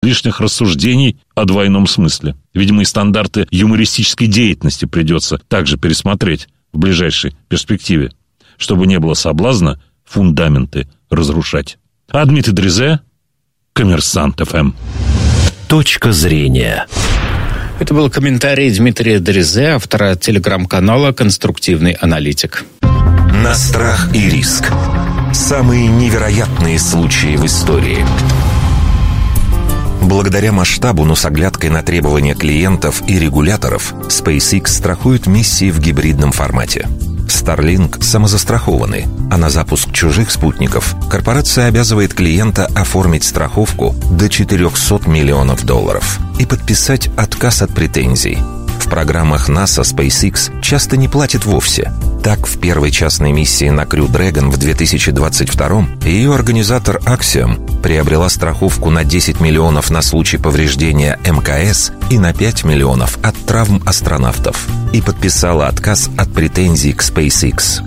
лишних рассуждений о двойном смысле. Видимо, и стандарты юмористической деятельности придется также пересмотреть в ближайшей перспективе, чтобы не было соблазна фундаменты разрушать. А Дмитрий Дрезе, Коммерсант ФМ. Точка зрения. Это был комментарий Дмитрия Дрезе, автора телеграм-канала «Конструктивный аналитик». На страх и риск. Самые невероятные случаи в истории. Благодаря масштабу, но с оглядкой на требования клиентов и регуляторов, SpaceX страхует миссии в гибридном формате. Starlink самозастрахованы, а на запуск чужих спутников корпорация обязывает клиента оформить страховку до $400 миллионов и подписать отказ от претензий. В программах НАСА SpaceX часто не платит вовсе. Так, в первой частной миссии на Crew Dragon в 2022-м ее организатор Axiom приобрела страховку на $10 миллионов на случай повреждения МКС и на $5 миллионов от травм астронавтов и подписала отказ от претензий к SpaceX.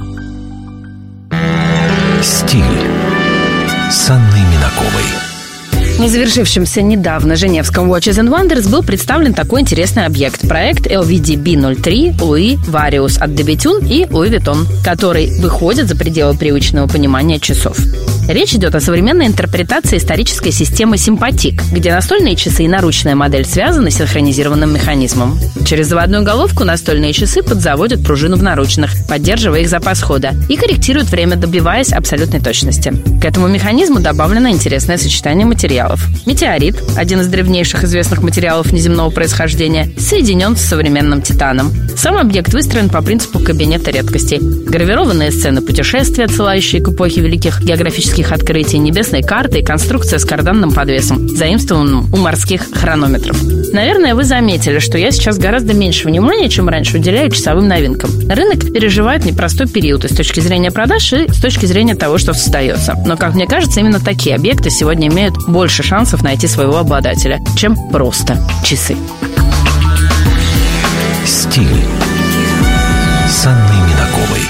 Стиль с Анной Минаковой. В незавершившемся недавно Женевском Watches and Wonders был представлен такой интересный объект – проект LVDB03 Louis Varius от Debetune и Louis Vuitton, который выходит за пределы привычного понимания часов. Речь идет о современной интерпретации исторической системы Sympatique, где настольные часы и наручная модель связаны синхронизированным механизмом. Через заводную головку настольные часы подзаводят пружину в наручных, поддерживая их запас хода, и корректируют время, добиваясь абсолютной точности. К этому механизму добавлено интересное сочетание материалов. Метеорит, один из древнейших известных материалов неземного происхождения, соединен с современным титаном. Сам объект выстроен по принципу кабинета редкостей. Гравированные сцены путешествия, отсылающие к эпохе великих географических открытий, небесные карты и конструкция с карданным подвесом, заимствованным у морских хронометров. Наверное, вы заметили, что я сейчас гораздо меньше внимания, чем раньше, уделяю часовым новинкам. Рынок переживает непростой период и с точки зрения продаж, и с точки зрения того, что создается. Но, как мне кажется, именно такие объекты сегодня имеют больше шансов найти своего обладателя, чем просто часы. Стиль с Анной Минаковой.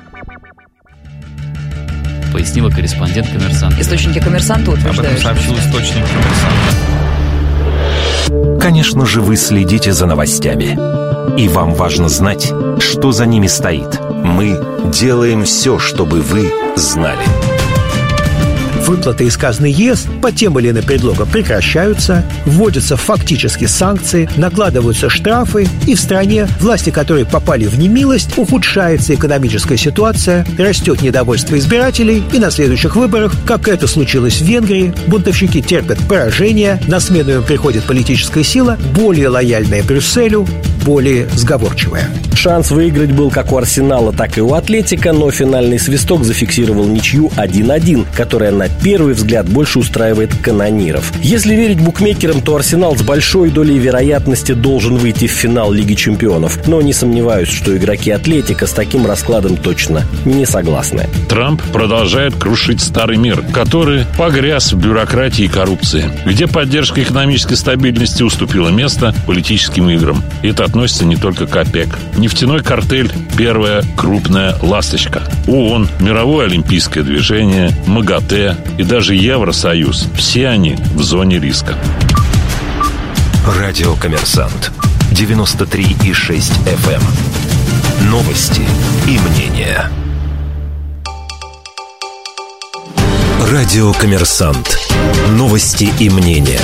Пояснила корреспондент «Коммерсанта». Источники «Коммерсанта» утверждают. Об этом сообщил источник «Коммерсанта». Конечно же, вы следите за новостями. И вам важно знать, что за ними стоит. Мы делаем все, чтобы вы знали. Выплаты из казны ЕС по тем или иным предлогам прекращаются, вводятся фактически санкции, накладываются штрафы, и в стране, власти которой попали в немилость, ухудшается экономическая ситуация, растет недовольство избирателей, и на следующих выборах, как это случилось в Венгрии, бунтовщики терпят поражение, на смену им приходит политическая сила, более лояльная Брюсселю, более сговорчивая. Шанс выиграть был как у Арсенала, так и у Атлетико, но финальный свисток зафиксировал ничью 1-1, которая на первый взгляд больше устраивает канониров. Если верить букмекерам, то Арсенал с большой долей вероятности должен выйти в финал Лиги Чемпионов. Но не сомневаюсь, что игроки Атлетико с таким раскладом точно не согласны. Трамп продолжает крушить старый мир, который погряз в бюрократии и коррупции, где поддержка экономической стабильности уступила место политическим играм. И это относится не только к ОПЕК. Нефтяной картель – первая крупная ласточка. ООН, Мировое олимпийское движение, МАГАТЭ и даже Евросоюз – все они в зоне риска. Радио «Коммерсант» 93,6 FM. Новости и мнения. Радио «Коммерсант». Новости и мнения.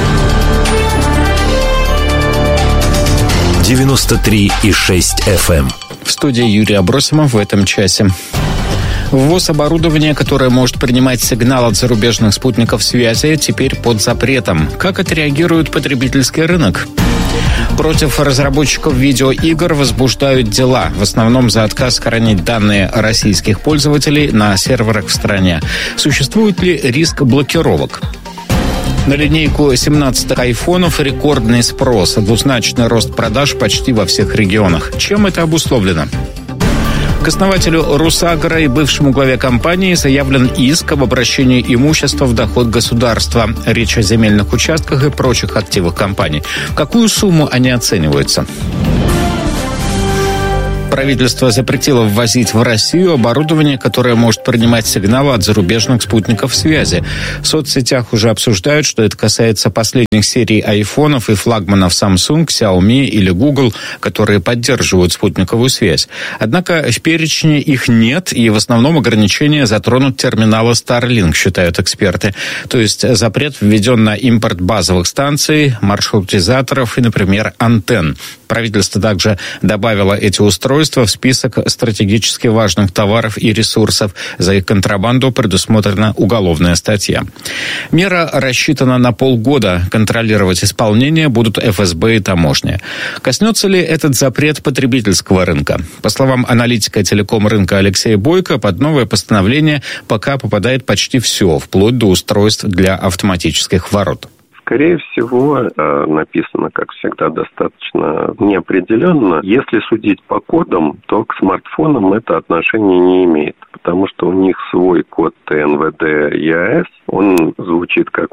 93,6 FM. В студии Юрий Абросимов в этом часе. Ввоз оборудования, которое может принимать сигнал от зарубежных спутников связи, теперь под запретом. Как отреагирует потребительский рынок? Против разработчиков видеоигр возбуждают дела, в основном за отказ хранить данные российских пользователей на серверах в стране. Существует ли риск блокировок? На линейку 17 айфонов рекордный спрос, двузначный рост продаж почти во всех регионах. Чем это обусловлено? К основателю Русагра и бывшему главе компании заявлен иск об обращении имущества в доход государства. Речь о земельных участках и прочих активах компании. В какую сумму они оцениваются? Правительство запретило ввозить в Россию оборудование, которое может принимать сигналы от зарубежных спутников связи. В соцсетях уже обсуждают, что это касается последних серий айфонов и флагманов Samsung, Xiaomi или Google, которые поддерживают спутниковую связь. Однако в перечне их нет, и в основном ограничения затронут терминалы Starlink, считают эксперты. То есть запрет введен на импорт базовых станций, маршрутизаторов и, например, антенн. Правительство также добавило эти устройства в список стратегически важных товаров и ресурсов. За их контрабанду предусмотрена уголовная статья. Мера рассчитана на полгода. Контролировать исполнение будут ФСБ и таможня. Коснется ли этот запрет потребительского рынка? По словам аналитика телеком-рынка Алексея Бойко, под новое постановление пока попадает почти все, вплоть до устройств для автоматических ворот. Скорее всего, написано, как всегда, достаточно неопределенно. Если судить по кодам, то к смартфонам это отношение не имеет, потому что у них свой код ТНВД ЕАЭС. Он звучит как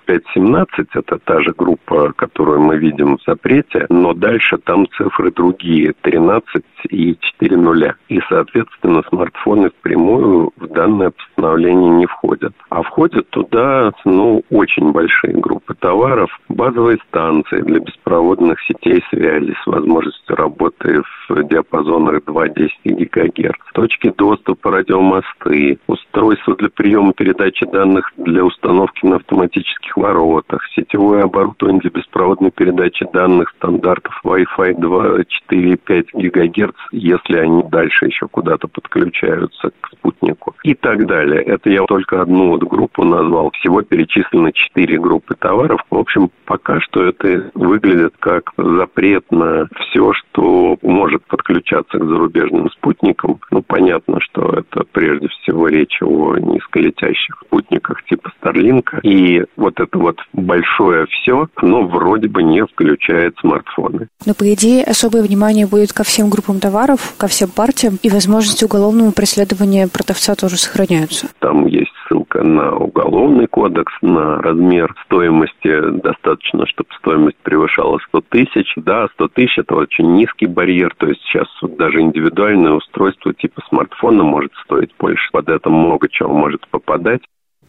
8517, это та же группа, которую мы видим в запрете, но дальше там цифры другие, 13 и 4 нуля. И, соответственно, смартфоны впрямую в данное постановление не входят. А входят туда, очень большие группы товаров, базовые станции для беспроводных сетей связи с возможностью работы в диапазонах 2-10 ГГц, точки доступа, радиомосты, устройства для приема и передачи данных для установки на автоматических воротах, сетевое оборудование для беспроводной передачи данных стандартов Wi-Fi 2, 4 и 5 ГГц, если они дальше еще куда-то подключаются к спутнику и так далее. Это я только одну группу назвал. Всего перечислено 4 группы товаров. В общем, пока что это выглядит как запрет на все, что может подключаться к зарубежным спутникам. Понятно, что это прежде всего речь о низколетящих спутниках типа Starlink. И это большое все, оно вроде бы не включает смартфоны. Но, по идее, особое внимание будет ко всем группам товаров, ко всем партиям, и возможности уголовного преследования продавца тоже сохраняются. Там есть ссылка на уголовный кодекс, на размер стоимости. Достаточно, чтобы стоимость превышала 100 тысяч. Да, 100 тысяч – это очень низкий барьер. То есть сейчас даже индивидуальное устройство типа смартфона может стоить больше. Под это много чего может попадать.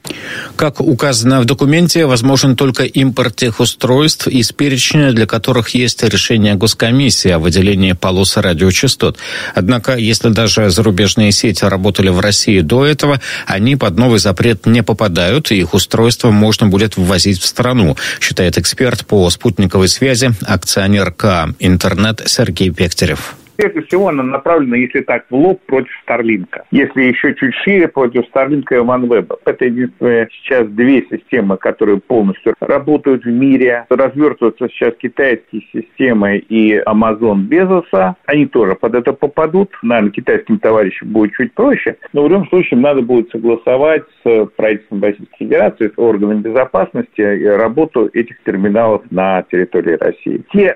Как указано в документе, возможен только импорт тех устройств из перечня, для которых есть решение госкомиссии о выделении полос радиочастот. Однако, если даже зарубежные сети работали в России до этого, они под новый запрет не попадают, и их устройства можно будет ввозить в страну, считает эксперт по спутниковой связи, акционер КА «Интернет» Сергей Пектерев. Прежде всего, она направлена, если так, в лоб против Starlink. Если еще чуть шире, против Starlink и OneWeb. Это единственное сейчас две системы, которые полностью работают в мире. Развертываются сейчас китайские системы и Amazon Безоса. Они тоже под это попадут. Наверное, китайским товарищам будет чуть проще. Но в любом случае надо будет согласовать с правительством Российской Федерации, с органами безопасности работу этих терминалов на территории России. Те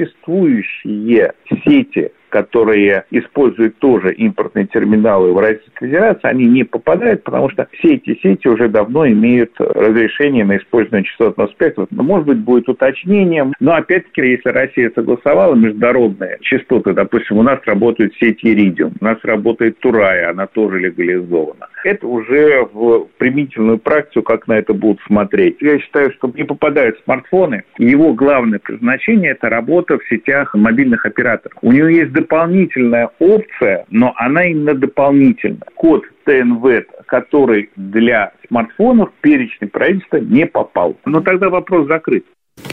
существующие сети, которые используют тоже импортные терминалы в Российской Федерации, они не попадают, потому что все эти сети уже давно имеют разрешение на использование частотного спектра. Может быть, будет уточнением, но опять-таки, если Россия согласовала международные частоты, допустим, у нас работает сеть Iridium, у нас работает Турая, она тоже легализована. Это уже в применительную практику, как на это будут смотреть. Я считаю, что не попадают смартфоны, его главное предназначение – это работа в сетях мобильных операторов. У него есть дополнительная опция, но она именно дополнительная. Код ТНВД, который для смартфонов в перечень правительства не попал. Но тогда вопрос закрыт.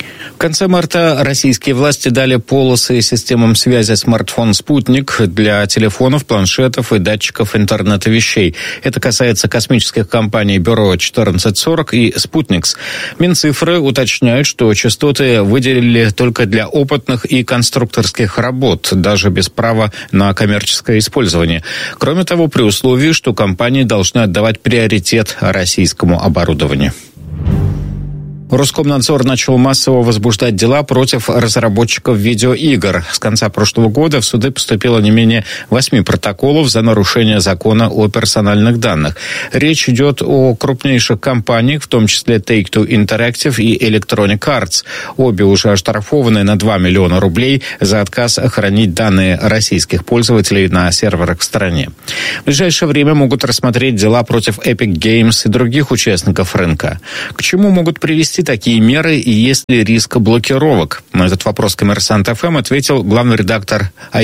В конце марта российские власти дали полосы системам связи смартфон-спутник для телефонов, планшетов и датчиков интернета вещей. Это касается космических компаний Бюро 1440 и Спутникс. Минцифры уточняют, что частоты выделили только для опытных и конструкторских работ, даже без права на коммерческое использование. Кроме того, при условии, что компании должны отдавать приоритет российскому оборудованию. Роскомнадзор начал массово возбуждать дела против разработчиков видеоигр. С конца прошлого года в суды поступило не менее 8 протоколов за нарушение закона о персональных данных. Речь идет о крупнейших компаниях, в том числе Take-Two Interactive и Electronic Arts. Обе уже оштрафованы на 2 миллиона рублей за отказ хранить данные российских пользователей на серверах в стране. В ближайшее время могут рассмотреть дела против Epic Games и других участников рынка. К чему могут привести такие меры и есть ли риск блокировок? На этот вопрос «Коммерсант ФМ» ответил главный редактор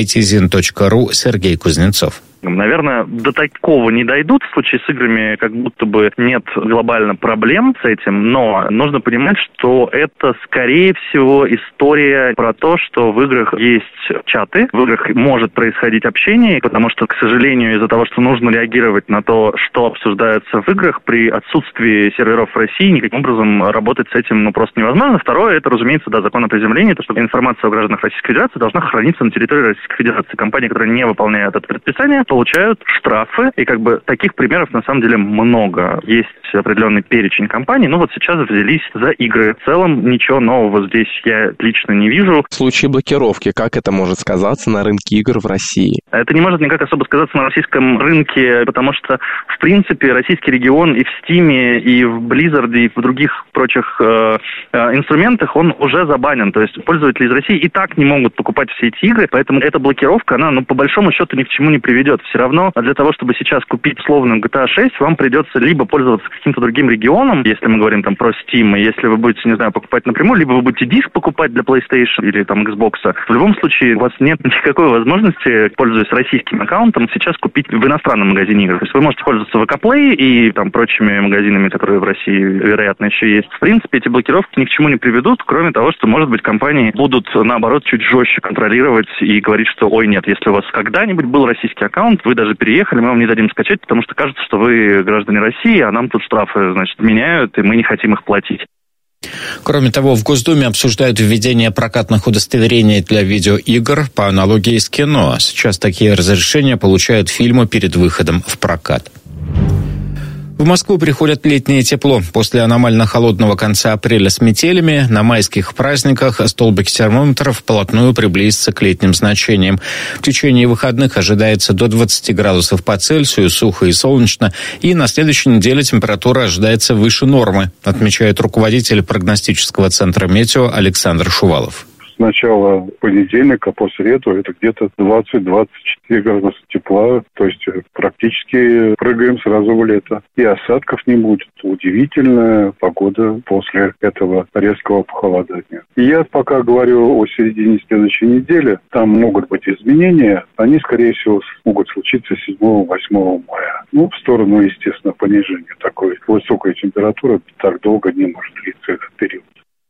itzin.ru Сергей Кузнецов. Наверное, до такого не дойдут. В случае с играми как будто бы нет глобально проблем с этим, но нужно понимать, что это, скорее всего, история про то, что в играх есть чаты, в играх может происходить общение, потому что, к сожалению, из-за того, что нужно реагировать на то, что обсуждается в играх, при отсутствии серверов в России никаким образом работать с этим просто невозможно. Второе, это, разумеется, закон о приземлении, то, что информация о гражданах Российской Федерации должна храниться на территории Российской Федерации. Компании, которые не выполняют это предписание, получают штрафы, и таких примеров на самом деле много. Есть определенный перечень компаний, вот сейчас взялись за игры. В целом ничего нового здесь я лично не вижу. В случае блокировки, как это может сказаться на рынке игр в России? Это не может никак особо сказаться на российском рынке, потому что, в принципе, российский регион и в Steam, и в Blizzard, и в других прочих инструментах, он уже забанен. То есть пользователи из России и так не могут покупать все эти игры, поэтому эта блокировка, она, по большому счету, ни к чему не приведет. Все равно для того, чтобы сейчас купить условную GTA 6, вам придется либо пользоваться каким-то другим регионом, если мы говорим про Steam, и если вы будете, покупать напрямую, либо вы будете диск покупать для PlayStation или Xbox. В любом случае, у вас нет никакой возможности, пользуясь российским аккаунтом, сейчас купить в иностранном магазине игр. То есть вы можете пользоваться VK-Play и прочими магазинами, которые в России, вероятно, еще есть. В принципе, эти блокировки ни к чему не приведут, кроме того, что, может быть, компании будут, наоборот, чуть жестче контролировать и говорить, что, ой, нет, если у вас когда-нибудь был российский аккаунт, вы даже переехали, мы вам не дадим скачать, потому что кажется, что вы граждане России, а нам тут штрафы, меняют, и мы не хотим их платить. Кроме того, в Госдуме обсуждают введение прокатных удостоверений для видеоигр по аналогии с кино. Сейчас такие разрешения получают фильмы перед выходом в прокат. В Москву приходит летнее тепло. После аномально холодного конца апреля с метелями на майских праздниках столбик термометров вплотную приблизится к летним значениям. В течение выходных ожидается до 20 градусов по Цельсию, сухо и солнечно, и на следующей неделе температура ожидается выше нормы, отмечает руководитель прогностического центра «Метео» Александр Шувалов. С начала понедельника по среду это где-то 20-24 градуса тепла, то есть практически прыгаем сразу в лето. И осадков не будет. Удивительная погода после этого резкого похолодания. И я пока говорю о середине следующей недели, там могут быть изменения, они, скорее всего, могут случиться 7-8 мая. В сторону, естественно, понижения. Такой высокой температуры так долго не может длиться этот период.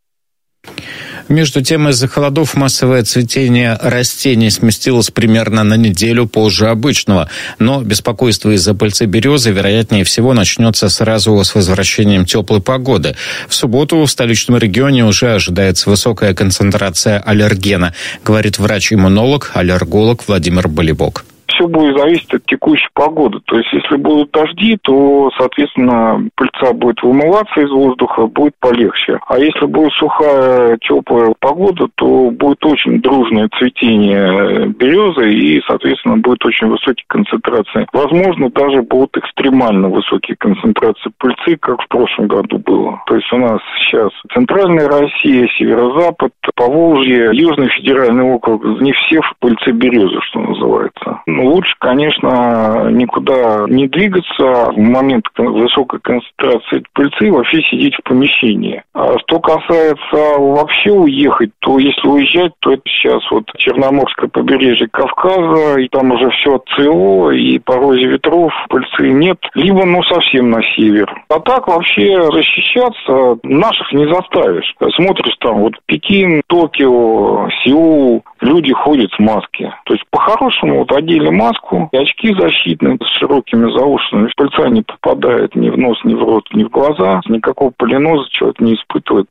Между тем, из-за холодов массовое цветение растений сместилось примерно на неделю позже обычного. Но беспокойство из-за пыльцы березы, вероятнее всего, начнется сразу с возвращением теплой погоды. В субботу в столичном регионе уже ожидается высокая концентрация аллергена, говорит врач-иммунолог, аллерголог Владимир Болибок. Все будет зависеть от текущей погоды. То есть, если будут дожди, то, соответственно, пыльца будет вымываться из воздуха, будет полегче. А если будет сухая, теплая погода, то будет очень дружное цветение березы и, соответственно, будет очень высокие концентрации. Возможно, даже будут экстремально высокие концентрации пыльцы, как в прошлом году было. То есть, у нас сейчас Центральная Россия, Северо-Запад, Поволжье, Южный федеральный округ, не все в пыльце березы, что называется. Лучше, конечно, никуда не двигаться в момент высокой концентрации пыльцы, вообще сидеть в помещении. А что касается вообще уехать, то если уезжать, то это сейчас Черноморское побережье Кавказа, и там уже все отцвело, и по розе ветров пыльцы нет, либо совсем на север. А так вообще защищаться наших не заставишь. Смотришь там Пекин, Токио, Сеул, люди ходят с маски. То есть по-хорошему одели маску и очки защитные с широкими заушами. Пыльца не попадает ни в нос, ни в рот, ни в глаза. Никакого полиноза человек не испытывает.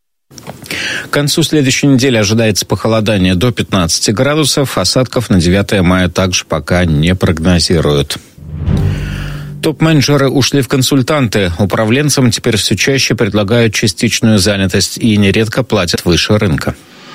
К концу следующей недели ожидается похолодание до 15 градусов. Осадков на 9 мая также пока не прогнозируют. Топ-менеджеры ушли в консультанты. Управленцам теперь все чаще предлагают частичную занятость и нередко платят выше рынка.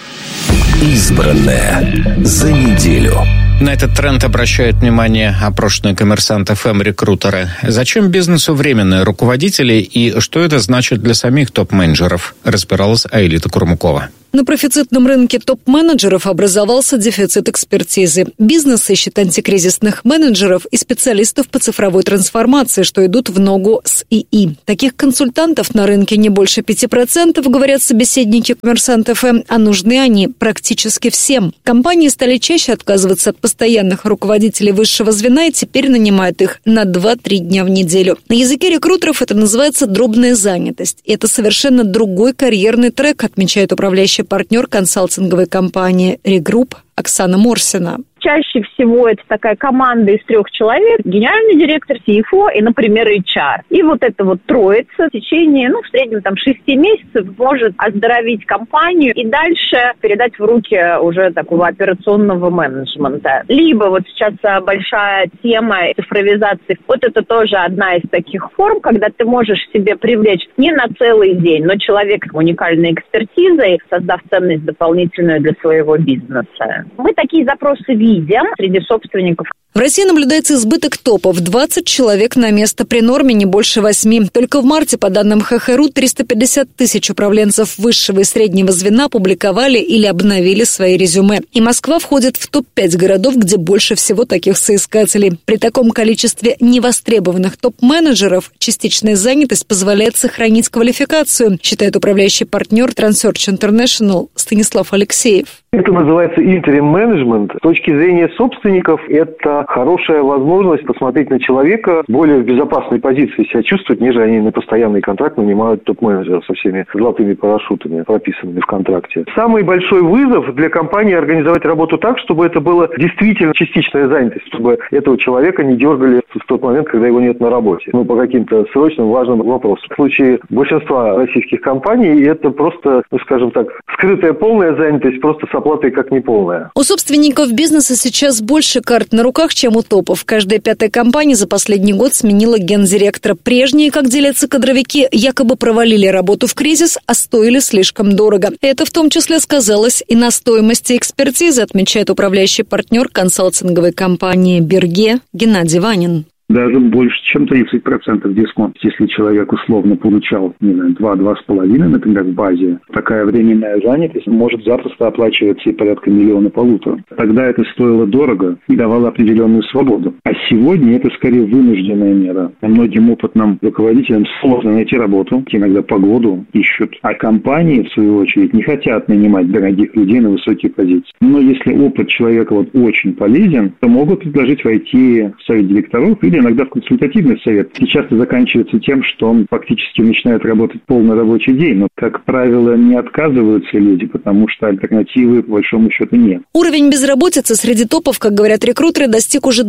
Избранное за неделю. На этот тренд обращают внимание опрошенные «Коммерсант ФМ» рекрутеры. Зачем бизнесу временные руководители и что это значит для самих топ-менеджеров, разбиралась Аэлита Курмукова. На профицитном рынке топ-менеджеров образовался дефицит экспертизы. Бизнес ищет антикризисных менеджеров и специалистов по цифровой трансформации, что идут в ногу с ИИ. Таких консультантов на рынке не больше 5%, говорят собеседники «Коммерсант ФМ», а нужны они практически всем. Компании стали чаще отказываться от постоянных руководителей высшего звена и теперь нанимают их на 2-3 дня в неделю. На языке рекрутеров это называется дробная занятость. И это совершенно другой карьерный трек, отмечает управляющий партнер консалтинговой компании «Регрупп» Оксана Морсина. Чаще всего это такая команда из 3 человек, генеральный директор, CFO и, например, HR. И вот эта вот троица в течение, в среднем 6 месяцев может оздоровить компанию и дальше передать в руки уже такого операционного менеджмента. Либо вот сейчас большая тема цифровизации. Вот это тоже одна из таких форм, когда ты можешь себе привлечь не на целый день, но человека с уникальной экспертизой, создав ценность дополнительную для своего бизнеса. Мы такие запросы видим среди собственников. В России наблюдается избыток топов. 20 человек на место, при норме не больше 8. Только в марте, по данным ХХРУ, 350 тысяч управленцев высшего и среднего звена опубликовали или обновили свои резюме. И Москва входит в топ-5 городов, где больше всего таких соискателей. При таком количестве невостребованных топ-менеджеров частичная занятость позволяет сохранить квалификацию, считает управляющий партнер Transsearch International Станислав Алексеев. Это называется интерим-менеджмент. С точки зрения собственников, это хорошая возможность посмотреть на человека, более в безопасной позиции себя чувствовать, нежели они на постоянный контракт нанимают топ-менеджеров со всеми золотыми парашютами, прописанными в контракте. Самый большой вызов для компании организовать работу так, чтобы это было действительно частичная занятость, чтобы этого человека не дергали в тот момент, когда его нет на работе. По каким-то срочным важным вопросам. В случае большинства российских компаний это просто, скрытая полная занятость, просто с оплатой как неполная. У собственников бизнеса сейчас больше карт на руках, чем у топов. Каждая 5-я компания за последний год сменила гендиректора. Прежние, как делятся кадровики, якобы провалили работу в кризис, а стоили слишком дорого. Это в том числе сказалось и на стоимости экспертизы, отмечает управляющий партнер консалтинговой компании «Берге» Геннадий Ванин. Даже больше, чем 30% дисконт. Если человек условно получал, 2-2,5, например, в базе, такая временная занятость может запросто оплачиваться и порядка 1,5 миллиона. Тогда это стоило дорого и давало определенную свободу. А сегодня это скорее вынужденная мера. Многим опытным руководителям сложно найти работу, иногда погоду ищут. А компании, в свою очередь, не хотят нанимать дорогих людей на высокие позиции. Но если опыт человека очень полезен, то могут предложить войти в совет директоров или иногда в консультативный совет. И часто заканчивается тем, что он фактически начинает работать полный рабочий день. Но, как правило, не отказываются люди, потому что альтернативы, по большому счету, нет. Уровень безработицы среди топов, как говорят рекрутеры, достиг уже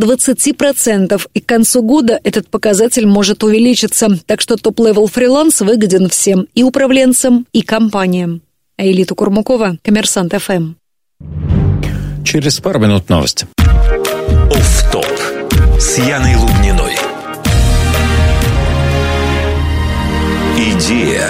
20%. И к концу года этот показатель может увеличиться. Так что топ-левел фриланс выгоден всем. И управленцам, и компаниям. Аэлита Курмукова, Коммерсант ФМ. Через пару минут новости. Офф-топ с Яной Лубниной. Идея.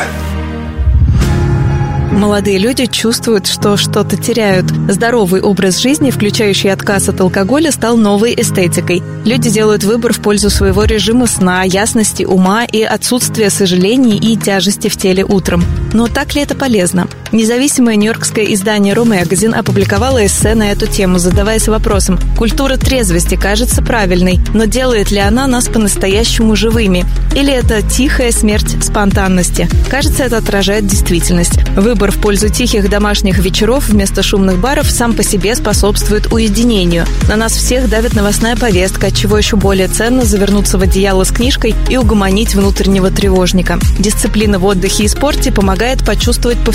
Молодые люди чувствуют, что что-то теряют. Здоровый образ жизни, включающий отказ от алкоголя, стал новой эстетикой. Люди делают выбор в пользу своего режима сна, ясности ума и отсутствия сожалений и тяжести в теле утром. Но так ли это полезно? Независимое нью-йоркское издание Ро Magazine опубликовало эссе на эту тему, задаваясь вопросом: культура трезвости кажется правильной, но делает ли она нас по-настоящему живыми? Или это тихая смерть спонтанности? Кажется, это отражает действительность. Выбор в пользу тихих домашних вечеров вместо шумных баров сам по себе способствует уединению. На нас всех давит новостная повестка, отчего еще более ценно завернуться в одеяло с книжкой и угомонить внутреннего тревожника. Дисциплина в отдыхе и спорте помогает почувствовать повседневную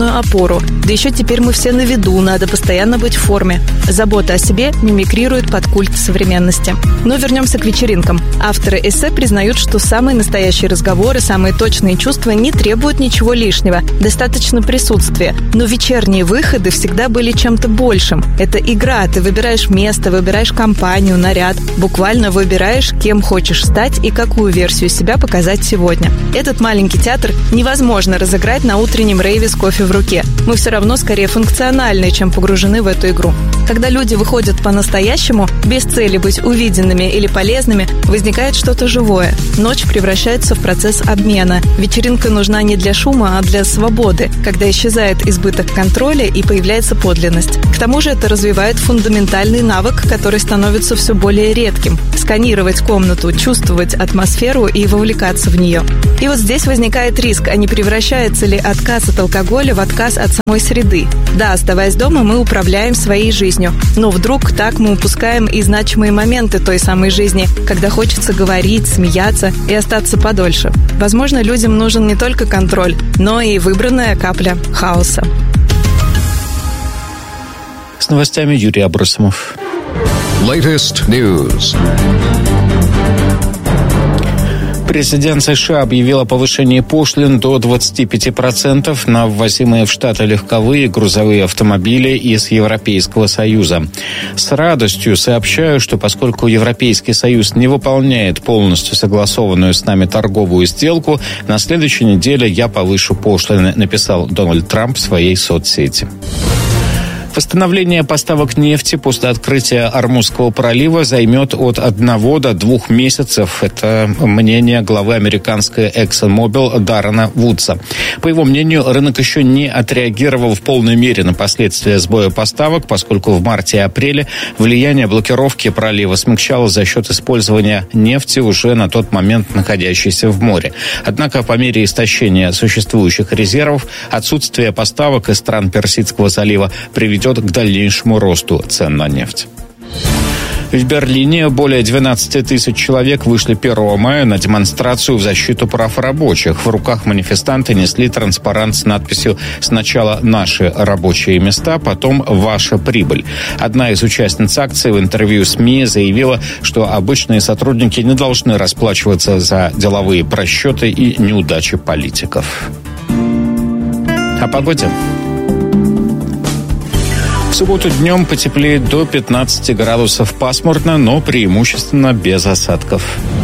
социальную опору. Да еще теперь мы все на виду, надо постоянно быть в форме. Забота о себе мимикрирует под культ современности. Но вернемся к вечеринкам. Авторы эссе признают, что самые настоящие разговоры, самые точные чувства не требуют ничего лишнего. Достаточно присутствия. Но вечерние выходы всегда были чем-то большим. Это игра. Ты выбираешь место, выбираешь компанию, наряд. Буквально выбираешь, кем хочешь стать и какую версию себя показать сегодня. Этот маленький театр невозможно разыграть на утреннем рейве с кофе в руке. Мы все равно скорее функциональны, чем погружены в эту игру. Когда люди выходят по-настоящему, без цели быть увиденными или полезными, возникает что-то живое. Ночь превращается в процесс обмена. Вечеринка нужна не для шума, а для свободы, когда исчезает избыток контроля и появляется подлинность. К тому же это развивает фундаментальный навык, который становится все более редким. Сканировать комнату, чувствовать атмосферу и вовлекаться в нее. И вот здесь возникает риск, а не превращается ли отказ от алкоголя в отказ от самой среды. Да, оставаясь дома, мы управляем своей жизнью. Но вдруг так мы упускаем и значимые моменты той самой жизни, когда хочется говорить, смеяться и остаться подольше. Возможно, людям нужен не только контроль, но и выбранная капля хаоса. С новостями Юрий Абросимов. Latest news. Президент США объявил о повышении пошлин до 25% на ввозимые в Штаты легковые и грузовые автомобили из Европейского Союза. С радостью сообщаю, что поскольку Европейский Союз не выполняет полностью согласованную с нами торговую сделку, на следующей неделе я повышу пошлины, написал Дональд Трамп в своей соцсети. Восстановление поставок нефти после открытия Ормузского пролива займет от 1 до 2 месяцев. Это мнение главы американской ExxonMobil Даррена Вудса. По его мнению, рынок еще не отреагировал в полной мере на последствия сбоя поставок, поскольку в марте и апреле влияние блокировки пролива смягчало за счет использования нефти, уже на тот момент находящейся в море. Однако по мере истощения существующих резервов отсутствие поставок из стран Персидского залива приведет к дальнейшему росту цен на нефть. В Берлине более 12 тысяч человек вышли 1 мая на демонстрацию в защиту прав рабочих. В руках манифестанты несли транспарант с надписью «Сначала наши рабочие места, потом ваша прибыль». Одна из участниц акции в интервью СМИ заявила, что обычные сотрудники не должны расплачиваться за деловые просчеты и неудачи политиков. О погоде. В субботу днем потеплеет до 15 градусов, пасмурно, но преимущественно без осадков.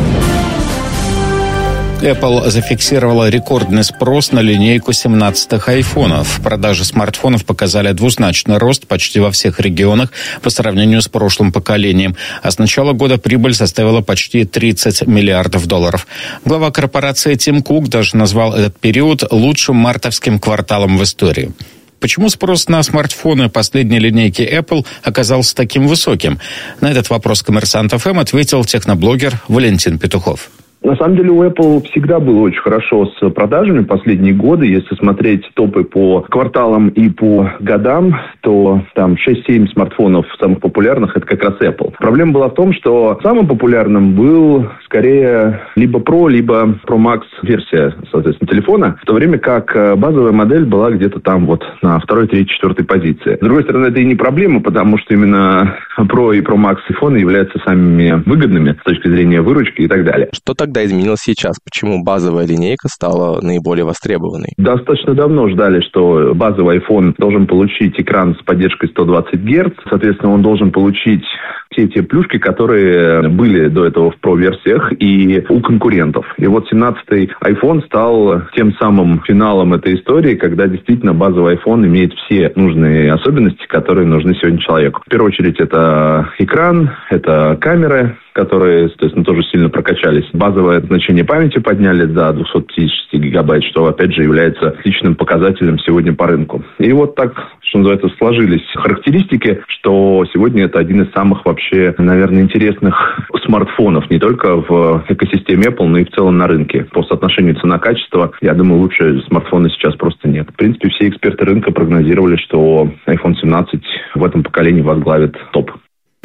Apple зафиксировала рекордный спрос на линейку 17-х айфонов. Продажи смартфонов показали двузначный рост почти во всех регионах по сравнению с прошлым поколением. А с начала года прибыль составила почти $30 миллиардов. Глава корпорации Тим Кук даже назвал этот период лучшим мартовским кварталом в истории. Почему спрос на смартфоны последней линейки Apple оказался таким высоким? На этот вопрос «Коммерсант ФМ» ответил техноблогер Валентин Петухов. На самом деле у Apple всегда было очень хорошо с продажами последние годы. Если смотреть топы по кварталам и по годам, то там 6-7 смартфонов самых популярных – это как раз Apple. Проблема была в том, что самым популярным был скорее либо Pro, либо Pro Max версия, соответственно, телефона, в то время как базовая модель была где-то там вот на 2, 3, 4 позиции. С другой стороны, это и не проблема, потому что именно Pro и Pro Max телефоны являются самыми выгодными с точки зрения выручки и так далее. Что тогда изменилось сейчас? Почему базовая линейка стала наиболее востребованной? Достаточно давно ждали, что базовый iPhone должен получить экран с поддержкой 120 Гц. Соответственно, он должен получить все те плюшки, которые были до этого в Pro-версиях и у конкурентов. И вот 17-й iPhone стал тем самым финалом этой истории, когда действительно базовый iPhone имеет все нужные особенности, которые нужны сегодня человеку. В первую очередь, это экран, это камеры, которые, соответственно, тоже сильно прокачались. Базовое значение памяти подняли до 250 гигабайт, что, опять же, является отличным показателем сегодня по рынку. И вот так, что называется, сложились характеристики, что сегодня это один из самых вообще, наверное, интересных смартфонов, не только в экосистеме Apple, но и в целом на рынке. По соотношению цена-качество, я думаю, лучше смартфона сейчас просто нет. В принципе, все эксперты рынка прогнозировали, что iPhone 17 в этом поколении возглавит топ.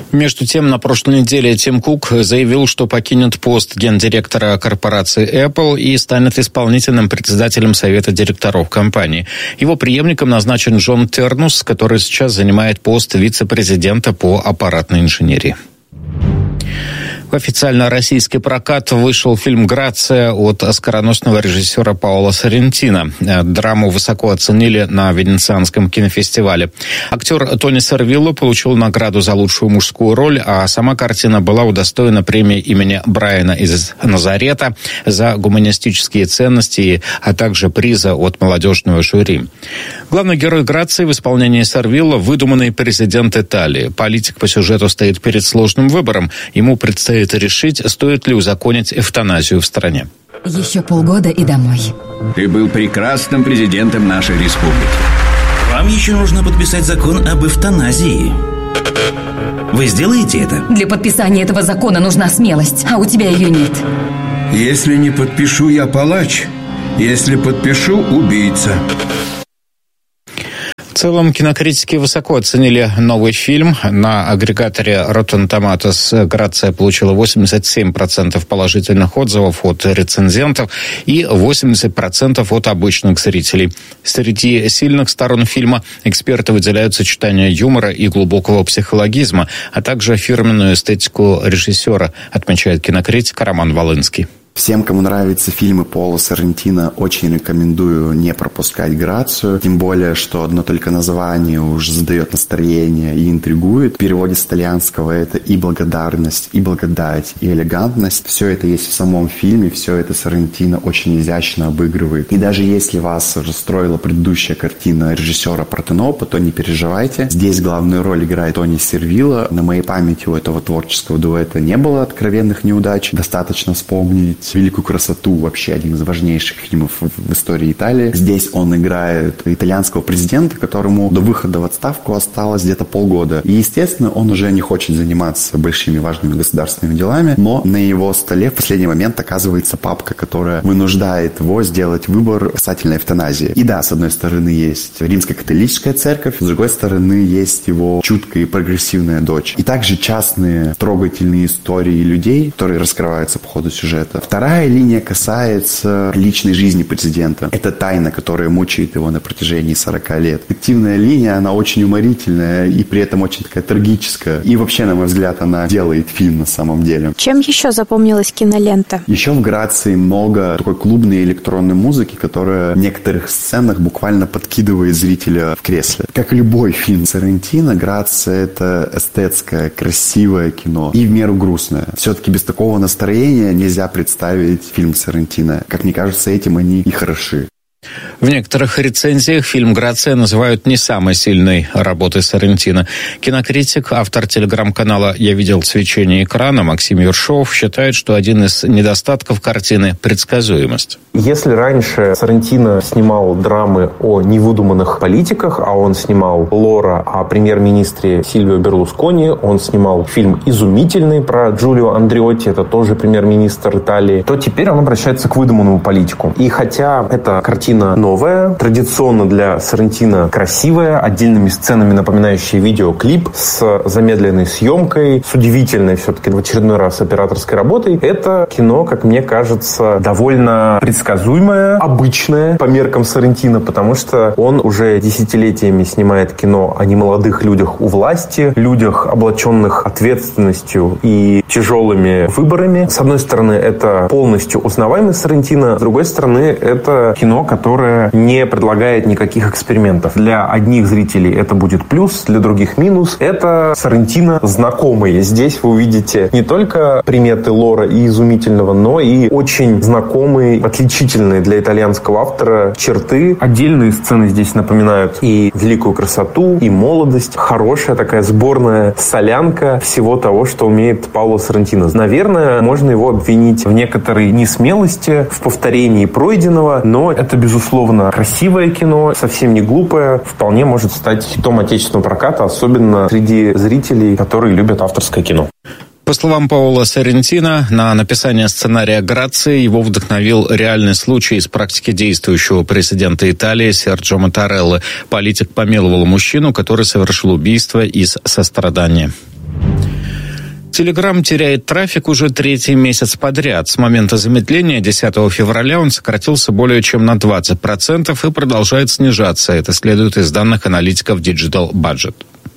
Между тем, на прошлой неделе Тим Кук заявил, что покинет пост гендиректора корпорации Apple и станет исполнительным председателем совета директоров компании. Его преемником назначен Джон Тернус, который сейчас занимает пост вице-президента по аппаратной инженерии. В официально российский прокат вышел фильм «Грация» от оскароносного режиссера Паоло Соррентино. Драму высоко оценили на Венецианском кинофестивале. Актер Тони Сервилло получил награду за лучшую мужскую роль, а сама картина была удостоена премии имени Брайана из Назарета за гуманистические ценности, а также приза от молодежного жюри. Главный герой «Грации» в исполнении Сервилло – выдуманный президент Италии. Политик по сюжету стоит перед сложным выбором. Ему предстоит решить, стоит ли узаконить эвтаназию в стране. Еще полгода и домой. Ты был прекрасным президентом нашей республики. Вам еще нужно подписать закон об эвтаназии. Вы сделаете это? Для подписания этого закона нужна смелость, а у тебя ее нет. Если не подпишу, я палач. Если подпишу, убийца. В целом, кинокритики высоко оценили новый фильм. На агрегаторе Rotten Tomatoes «Грация» получила 87% положительных отзывов от рецензентов и 80% от обычных зрителей. Среди сильных сторон фильма эксперты выделяют сочетание юмора и глубокого психологизма, а также фирменную эстетику режиссера, отмечает кинокритик Роман Волынский. Всем, кому нравятся фильмы Паоло Соррентино, очень рекомендую не пропускать «Грацию». Тем более, что одно только название уже задает настроение и интригует. В переводе с итальянского это и благодарность, и благодать, и элегантность. Все это есть в самом фильме, все это Соррентино очень изящно обыгрывает. И даже если вас расстроила предыдущая картина режиссера Протенопа, то не переживайте. Здесь главную роль играет Тони Сервилло. На моей памяти у этого творческого дуэта не было откровенных неудач. Достаточно вспомнить «Великую красоту», вообще один из важнейших фильмов в истории Италии. Здесь он играет итальянского президента, которому до выхода в отставку осталось где-то полгода. И, естественно, он уже не хочет заниматься большими важными государственными делами, но на его столе в последний момент оказывается папка, которая вынуждает его сделать выбор касательно эвтаназии. И да, с одной стороны есть римско-католическая церковь, с другой стороны есть его чуткая и прогрессивная дочь. И также частные трогательные истории людей, которые раскрываются по ходу сюжета. Вторая линия касается личной жизни президента. Это тайна, которая мучает его на протяжении 40 лет. Активная линия, она очень уморительная и при этом очень такая трагическая. И вообще, на мой взгляд, она делает фильм на самом деле. Чем еще запомнилась кинолента? Еще в «Грации» много такой клубной электронной музыки, которая в некоторых сценах буквально подкидывает зрителя в кресле. Как и любой фильм Соррентино, «Грация» — это эстетское, красивое кино и в меру грустное. Все-таки без такого настроения нельзя представить фильм Соррентино. Как мне кажется, этим они и хороши. В некоторых рецензиях фильм «Грация» называют не самой сильной работой Соррентино. Кинокритик, автор телеграм-канала «Я видел свечение экрана» Максим Ершов считает, что один из недостатков картины – предсказуемость. Если раньше Соррентино снимал драмы о невыдуманных политиках, а он снимал «Лора» о премьер-министре Сильвио Берлускони, он снимал фильм «Изумительный» про Джулио Андреотти, это тоже премьер-министр Италии, то теперь он обращается к выдуманному политику. И хотя эта картина новая, традиционно для Соррентино красивая, отдельными сценами напоминающая видеоклип с замедленной съемкой, с удивительной все-таки в очередной раз операторской работой. Это кино, как мне кажется, довольно предсказуемое, обычное по меркам Соррентино, потому что он уже десятилетиями снимает кино о немолодых людях у власти, людях, облаченных ответственностью и тяжелыми выборами. С одной стороны, это полностью узнаваемый Соррентино, с другой стороны, это кино, которое не предлагает никаких экспериментов. Для одних зрителей это будет плюс, для других минус. Это Соррентино знакомые. Здесь вы увидите не только приметы Лора и Изумительного, но и очень знакомые, отличительные для итальянского автора черты. Отдельные сцены здесь напоминают и великую красоту, и молодость. Хорошая такая сборная солянка всего того, что умеет Паоло Соррентино. Наверное, можно его обвинить в некоторой несмелости, в повторении пройденного, но это, безусловно, красивое кино, совсем не глупое, вполне может стать хитом отечественного проката, особенно среди зрителей, которые любят авторское кино. По словам Паоло Соррентино, на написание сценария «Грации» его вдохновил реальный случай из практики действующего президента Италии Серджио Маттареллы. Политик помиловал мужчину, который совершил убийство из сострадания. Telegram теряет трафик уже 3-й месяц подряд. С момента замедления 10 февраля он сократился более чем на 20% и продолжает снижаться. Это следует из данных аналитиков Digital Budget.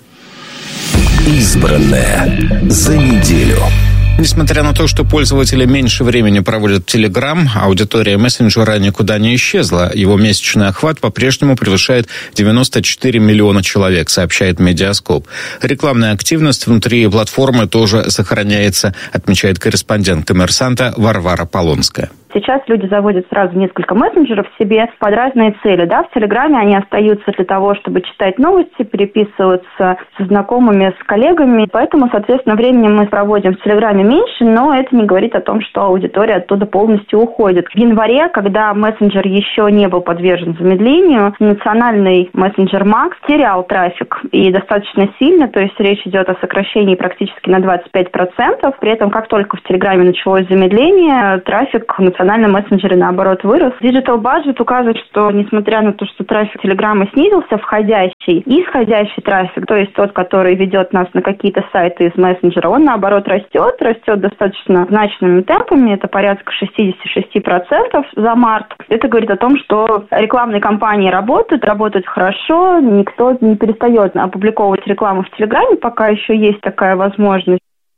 Избранное за неделю. Несмотря на то, что пользователи меньше времени проводят в Telegram, аудитория мессенджера никуда не исчезла. Его месячный охват по-прежнему превышает 94 миллиона человек, сообщает Медиаскоп. Рекламная активность внутри платформы тоже сохраняется, отмечает корреспондент «Коммерсанта» Варвара Полонская. Сейчас люди заводят сразу несколько мессенджеров себе под разные цели. Да? В Телеграме они остаются для того, чтобы читать новости, переписываться со знакомыми, с коллегами. Поэтому, соответственно, времени мы проводим в Телеграме меньше, но это не говорит о том, что аудитория оттуда полностью уходит. В январе, когда мессенджер еще не был подвержен замедлению, национальный мессенджер Макс терял трафик и достаточно сильно, то есть речь идет о сокращении практически на 25%. При этом, как только в Телеграме началось замедление, трафик в национальном мессенджере, наоборот, вырос. Digital Budget указывает, что несмотря на то, что трафик Телеграма снизился, входящий и исходящий трафик, то есть тот, который ведет нас на какие-то сайты из мессенджера, он, наоборот, растет достаточно значными темпами, это порядка 66% за март. Это говорит о том, что рекламные кампании работают хорошо, никто не перестает опубликовывать рекламу в Телеграме, пока еще есть такая возможность.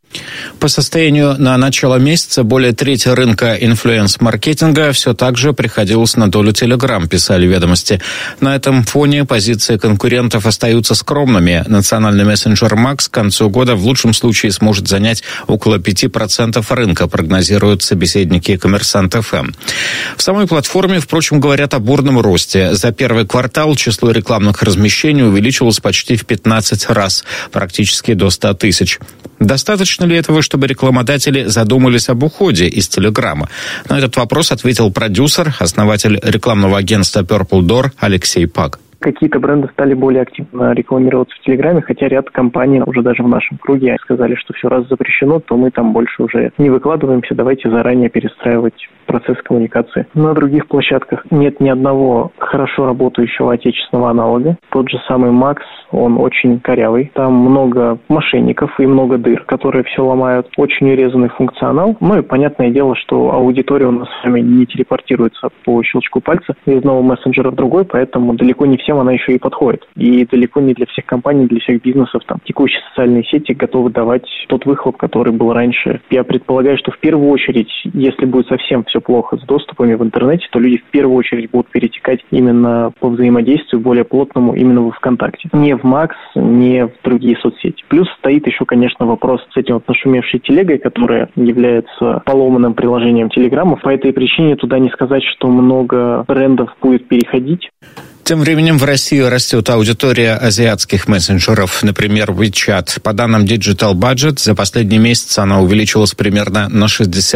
По состоянию на начало месяца более трети рынка инфлюенс-маркетинга все так же приходилось на долю Telegram, писали «Ведомости». На этом фоне позиции конкурентов остаются скромными. Национальный мессенджер Макс к концу года в лучшем случае сможет занять около 5% рынка, прогнозируют собеседники «Коммерсант ФМ». В самой платформе, впрочем, говорят о бурном росте. За первый квартал число рекламных размещений увеличилось почти в 15 раз, практически до 100 тысяч. Достаточно ли этого, чтобы рекламодатели задумались об уходе из Телеграма? На этот вопрос ответил продюсер, основатель рекламного агентства Purple Door Алексей Пак. Какие-то бренды стали более активно рекламироваться в Телеграме, хотя ряд компаний уже даже в нашем круге сказали, что все раз запрещено, то мы там больше уже не выкладываемся, давайте заранее перестраивать процесс коммуникации. На других площадках нет ни одного хорошо работающего отечественного аналога. Тот же самый Макс, он очень корявый. Там много мошенников и много дыр, которые все ломают. Очень урезанный функционал. Ну и понятное дело, что аудитория у нас с вами не телепортируется по щелчку пальца из одного мессенджера в другой, поэтому далеко не всем она еще и подходит. И далеко не для всех компаний, для всех бизнесов там текущие социальные сети готовы давать тот выхлоп, который был раньше. Я предполагаю, что в первую очередь, если будет совсем все плохо с доступами в интернете, то люди в первую очередь будут перетекать именно по взаимодействию более плотному именно во ВКонтакте. Не в Макс, не в другие соцсети. Плюс стоит еще, конечно, вопрос с этим вот нашумевшей телегой, которая является поломанным приложением Телеграма. По этой причине туда не сказать, что много брендов будет переходить. Тем временем в России растет аудитория азиатских мессенджеров, например, WeChat. По данным Digital Budget, за последний месяц она увеличилась примерно на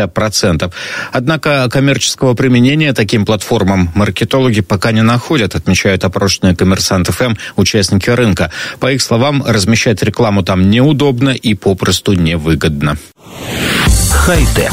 60%. Однако коммерческого применения таким платформам маркетологи пока не находят, отмечают опрошенные «Коммерсант ФМ» участники рынка. По их словам, размещать рекламу там неудобно и попросту невыгодно. Хай-тек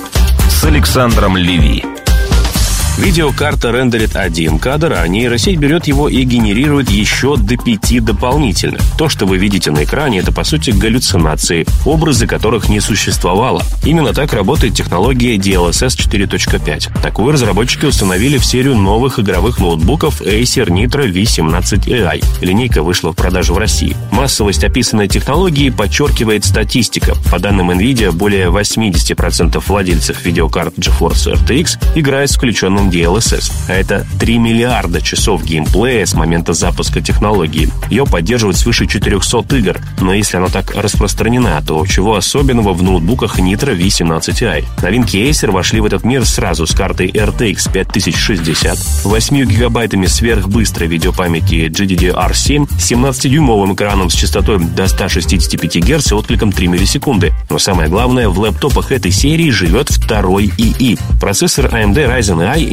с Александром Леви. Видеокарта рендерит один кадр, а нейросеть берет его и генерирует еще до 5 дополнительных. То, что вы видите на экране, это по сути галлюцинации, образы которых не существовало. Именно так работает технология DLSS 4.5. Такую разработчики установили в серию новых игровых ноутбуков Acer Nitro V17AI. Линейка вышла в продажу в России. Массовость описанной технологии подчеркивает статистика. По данным NVIDIA, более 80% владельцев видеокарт GeForce RTX играет с включенным DLSS. А это 3 миллиарда часов геймплея с момента запуска технологии. Ее поддерживают свыше 400 игр. Но если она так распространена, то чего особенного в ноутбуках Nitro V17i? Новинки Acer вошли в этот мир сразу с картой RTX 5060, 8 гигабайтами сверхбыстрой видеопамяти GDDR7, 17-дюймовым экраном с частотой до 165 Гц и откликом 3 миллисекунды. Но самое главное, в лэптопах этой серии живет второй ИИ. Процессор AMD Ryzen AI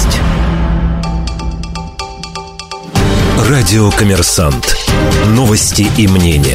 есть. Радио «Коммерсант». Новости и мнения.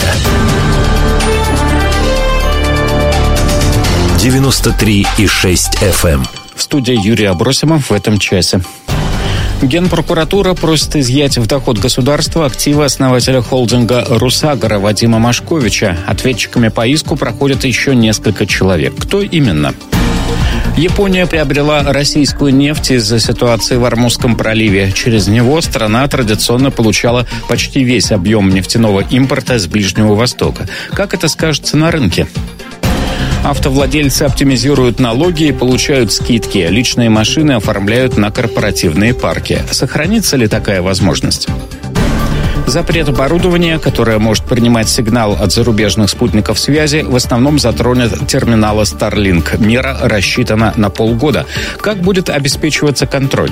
93,6 FM. В студии Юрий Абросимов в этом часе. Генпрокуратура просит изъять в доход государства активы основателя холдинга «Русагра» Вадима Машковича. Ответчиками по иску проходят еще несколько человек. Кто именно? Япония приобрела российскую нефть из-за ситуации в Ормузском проливе. Через него страна традиционно получала почти весь объем нефтяного импорта с Ближнего Востока. Как это скажется на рынке? Автовладельцы оптимизируют налоги и получают скидки. Личные машины оформляют на корпоративные парки. Сохранится ли такая возможность? Запрет оборудования, которое может принимать сигнал от зарубежных спутников связи, в основном затронет терминалы Starlink. Мера рассчитана на полгода. Как будет обеспечиваться контроль?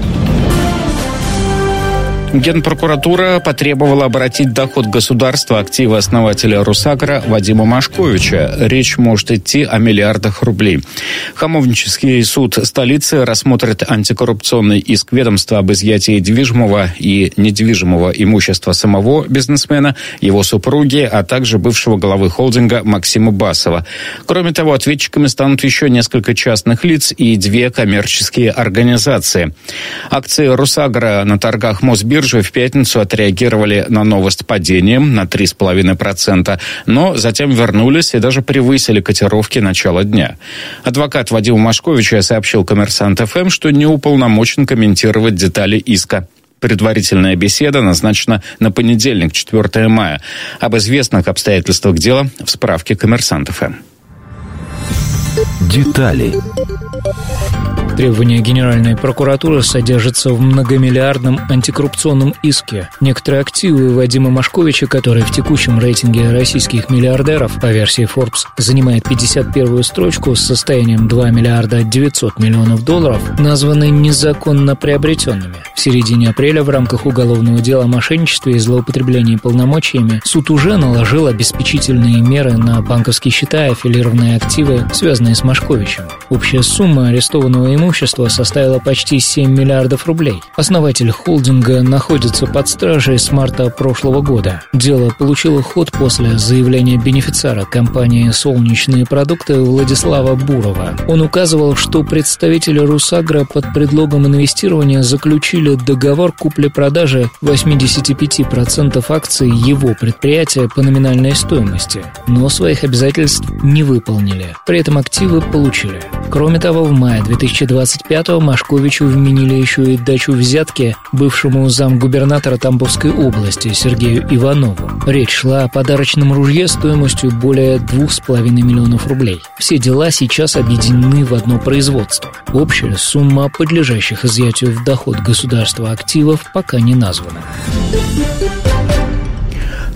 Генпрокуратура потребовала обратить в доход государства активы основателя «Русагра» Вадима Машковича. Речь может идти о миллиардах рублей. Хамовнический суд столицы рассмотрит антикоррупционный иск ведомства об изъятии движимого и недвижимого имущества самого бизнесмена, его супруги, а также бывшего главы холдинга Максима Басова. Кроме того, ответчиками станут еще несколько частных лиц и 2 коммерческие организации. Акции «Русагра» на торгах Мосбиржи в пятницу отреагировали на новость падением на 3,5%, но затем вернулись и даже превысили котировки начала дня. Адвокат Вадима Машковича сообщил «Коммерсант ФМ», что не уполномочен комментировать детали иска. Предварительная беседа назначена на понедельник, 4 мая. Об известных обстоятельствах дела в справке «Коммерсант ФМ». Детали. Требования Генеральной прокуратуры содержатся в многомиллиардном антикоррупционном иске. Некоторые активы Вадима Машковича, который в текущем рейтинге российских миллиардеров по версии Forbes занимает 51-ю строчку с состоянием 2 миллиарда 900 миллионов долларов, названы незаконно приобретенными. В середине апреля в рамках уголовного дела о мошенничестве и злоупотреблении полномочиями суд уже наложил обеспечительные меры на банковские счета и аффилированные активы, связанные с Машковичем. Общая сумма арестованного имущества составила почти 7 миллиардов рублей. Основатель холдинга находится под стражей с марта прошлого года. Дело получило ход после заявления бенефициара компании «Солнечные продукты» Владислава Бурова. Он указывал, что представители «Русагра» под предлогом инвестирования заключили договор купли-продажи 85% акций его предприятия по номинальной стоимости, но своих обязательств не выполнили. При этом активы получили. Кроме того, в мае 2025-го Машковичу вменили еще и дачу взятки бывшему замгубернатора Тамбовской области Сергею Иванову. Речь шла о подарочном ружье стоимостью более 2,5 миллионов рублей. Все дела сейчас объединены в одно производство. Общая сумма подлежащих изъятию в доход государства активов пока не названа.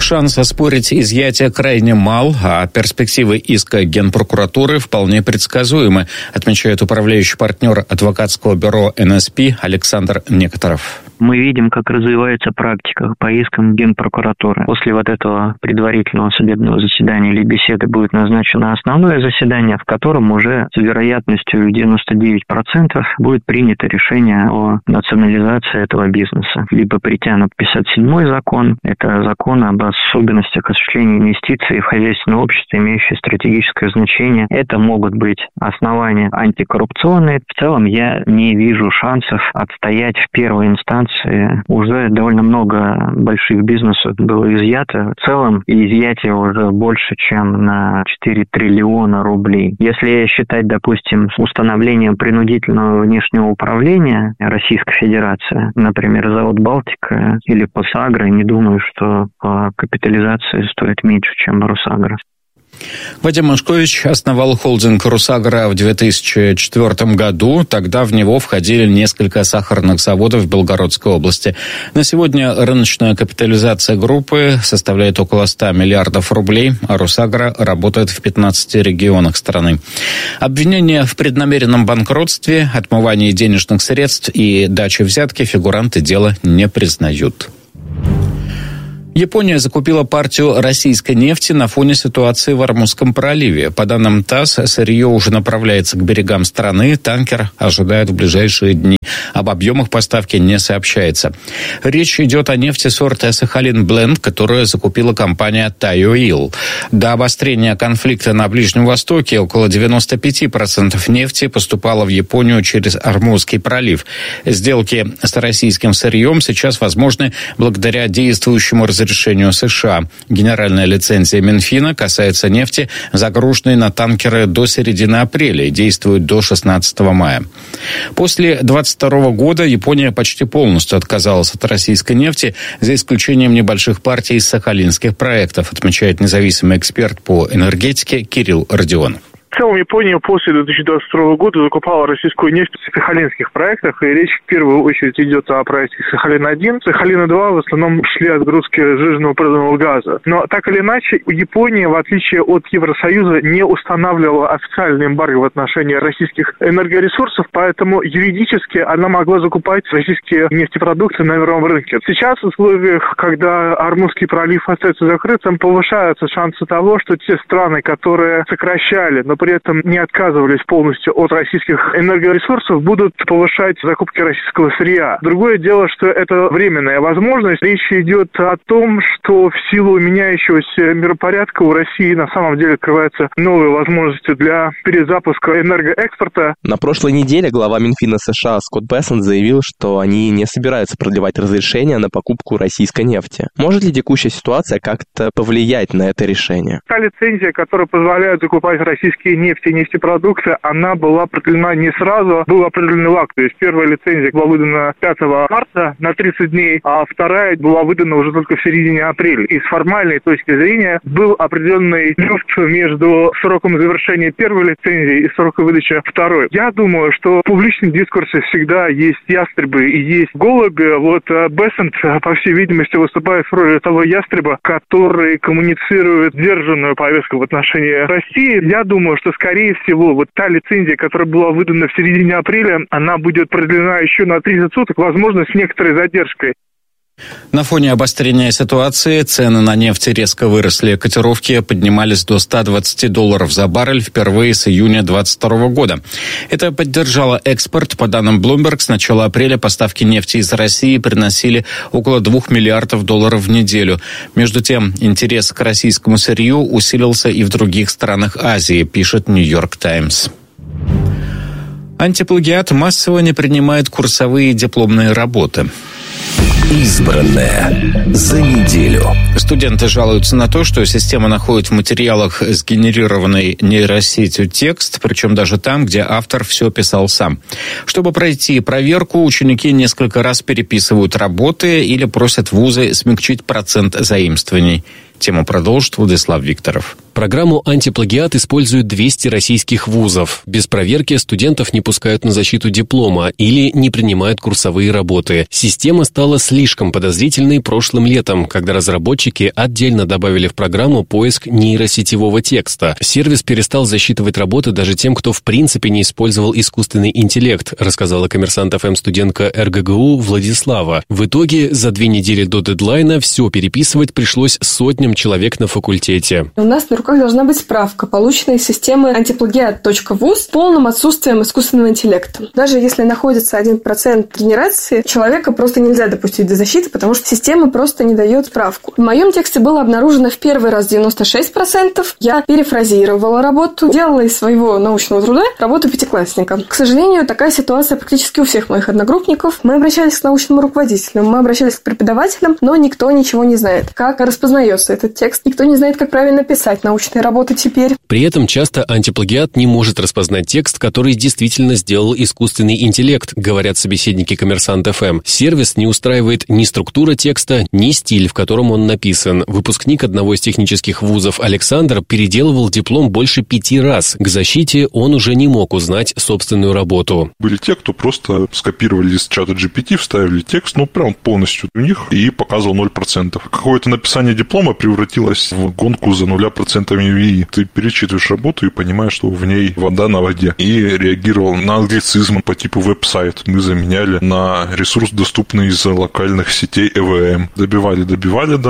Шанс оспорить изъятие крайне мал, а перспективы иска Генпрокуратуры вполне предсказуемы, отмечает управляющий партнер адвокатского бюро НСП Александр Некоторов. Мы видим, как развивается практика по искам Генпрокуратуры. После вот этого предварительного судебного заседания или беседы будет назначено основное заседание, в котором уже с вероятностью 99% будет принято решение о национализации этого бизнеса. Либо притянут 57-й закон, это закон об особенностях осуществления инвестиций в хозяйственное общество, имеющее стратегическое значение. Это могут быть основания антикоррупционные. В целом я не вижу шансов отстоять в первой инстанции. Уже довольно много больших бизнесов было изъято. В целом изъятие уже больше, чем на 4 триллиона рублей. Если считать, допустим, установлением принудительного внешнего управления Российской Федерации, например, завод «Балтика» или «Росагро», не думаю, что по капитализации стоит меньше, чем «Росагро». Вадим Машкович основал холдинг «Росагро» в 2004 году. Тогда в него входили несколько сахарных заводов в Белгородской области. На сегодня рыночная капитализация группы составляет около 100 миллиардов рублей, а «Росагро» работает в 15 регионах страны. Обвинения в преднамеренном банкротстве, отмывании денежных средств и даче взятки фигуранты дела не признают. Япония закупила партию российской нефти на фоне ситуации в Ормузском проливе. По данным ТАСС, сырье уже направляется к берегам страны. Танкер ожидают в ближайшие дни. Об объемах поставки не сообщается. Речь идет о нефти сорта Сахалин Бленд, которую закупила компания Тайоил. До обострения конфликта на Ближнем Востоке около 95% нефти поступало в Японию через Ормузский пролив. Сделки с российским сырьем сейчас возможны благодаря действующему разрешению США. Генеральная лицензия Минфина касается нефти, загруженной на танкеры до середины апреля и действует до 16 мая. После 2022 года Япония почти полностью отказалась от российской нефти, за исключением небольших партий из сахалинских проектов, отмечает независимый эксперт по энергетике Кирилл Родионов. В целом Япония после 2022 года закупала российскую нефть в сахалинских проектах, и речь в первую очередь идет о проекте Сахалин-1. Сахалин-2 в основном шли отгрузки сжиженного природного газа. Но так или иначе, Япония, в отличие от Евросоюза, не устанавливала официальный эмбарго в отношении российских энергоресурсов, поэтому юридически она могла закупать российские нефтепродукты на мировом рынке. Сейчас в условиях, когда Ормузский пролив остается закрытым, повышаются шансы того, что те страны, которые сокращали, но при этом не отказывались полностью от российских энергоресурсов, будут повышать закупки российского сырья. Другое дело, что это временная возможность. Речь идет о том, что в силу меняющегося миропорядка у России на самом деле открываются новые возможности для перезапуска энергоэкспорта. На прошлой неделе глава Минфина США Скотт Бессент заявил, что они не собираются продлевать разрешение на покупку российской нефти. Может ли текущая ситуация как-то повлиять на это решение? Та лицензия, которая позволяет закупать российские нефти и нефтепродукты, она была продлена не сразу, был определенный лаг. То есть первая лицензия была выдана 5 марта на 30 дней, а вторая была выдана уже только в середине апреля. И с формальной точки зрения был определенный люфт между сроком завершения первой лицензии и сроком выдачи второй. Я думаю, что в публичном дискурсе всегда есть ястребы и есть голуби. Вот Бессент, по всей видимости, выступает в роли того ястреба, который коммуницирует сдержанную повестку в отношении России. Я думаю, что, скорее всего, вот та лицензия, которая была выдана в середине апреля, она будет продлена еще на 30 суток, возможно, с некоторой задержкой. На фоне обострения ситуации цены на нефть резко выросли. Котировки поднимались до $120 за баррель впервые с июня 2022 года. Это поддержало экспорт. По данным Bloomberg, с начала апреля поставки нефти из России приносили около $2 миллиардов в неделю. Между тем, интерес к российскому сырью усилился и в других странах Азии, пишет Нью-Йорк Таймс. Антиплагиат массово не принимает курсовые дипломные работы. Избранное за неделю. Студенты жалуются на то, что система находит в материалах сгенерированный нейросетью текст, причем даже там, где автор все писал сам. Чтобы пройти проверку, ученики несколько раз переписывают работы или просят вузы смягчить процент заимствований. Тему продолжит Владислав Викторов. Программу «Антиплагиат» используют 200 российских вузов. Без проверки студентов не пускают на защиту диплома или не принимают курсовые работы. Система стала слишком подозрительной прошлым летом, когда разработчики отдельно добавили в программу поиск нейросетевого текста. Сервис перестал засчитывать работы даже тем, кто в принципе не использовал искусственный интеллект, рассказала «Коммерсант ФМ» студентка РГГУ Владислава. В итоге за 2 недели до дедлайна все переписывать пришлось сотням человек на факультете. У нас на руках должна быть справка, полученная из системы антиплагиат.вуз с полным отсутствием искусственного интеллекта. Даже если находится 1% генерации, человека просто нельзя допустить до защиты, потому что система просто не дает справку. В моем тексте было обнаружено в первый раз 96%. Я перефразировала работу, делала из своего научного труда работу пятиклассника. К сожалению, такая ситуация практически у всех моих одногруппников. Мы обращались к научному руководителю, мы обращались к преподавателям, но никто ничего не знает. Как распознается этот текст, никто не знает, как правильно писать научные работы теперь. При этом часто антиплагиат не может распознать текст, который действительно сделал искусственный интеллект, говорят собеседники «Коммерсант ФМ». Сервис не устраивает ни структура текста, ни стиль, в котором он написан. Выпускник одного из технических вузов Александр переделывал диплом больше 5 раз. К защите он уже не мог узнать собственную работу. Были те, кто просто скопировали из чата GPT, вставили текст, прям полностью у них, и показывал 0%. Какое-то написание диплома превратилось в гонку за 0% ИИ. Ты перечитываешь работу и понимаешь, что в ней вода на воде. И реагировал на англицизм по типу веб-сайт. Мы заменяли на ресурс, доступный из локальных сетей ЭВМ. Добивали до